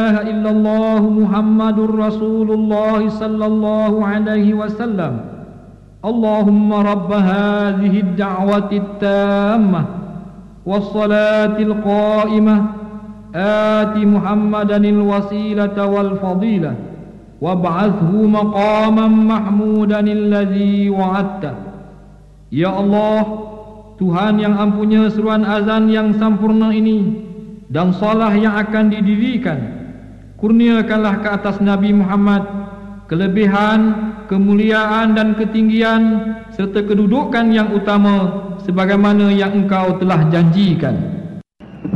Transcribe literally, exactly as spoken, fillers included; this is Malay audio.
ilaha illallah Muhammadur Rasulullah sallallahu alaihi wasallam. Allahumma rabb hadhihi ad-da'wati at-tammah was-salati al-qa'imah ati Muhammadanil wasilata wal fadilah wab'athhu maqaman mahmudanil ladzi wa'adta. Ya Allah, Tuhan yang ampunya seruan azan yang sempurna ini dan salah yang akan didirikan, kurniakanlah ke atas Nabi Muhammad kelebihan, kemuliaan dan ketinggian serta kedudukan yang utama sebagaimana yang Engkau telah janjikan.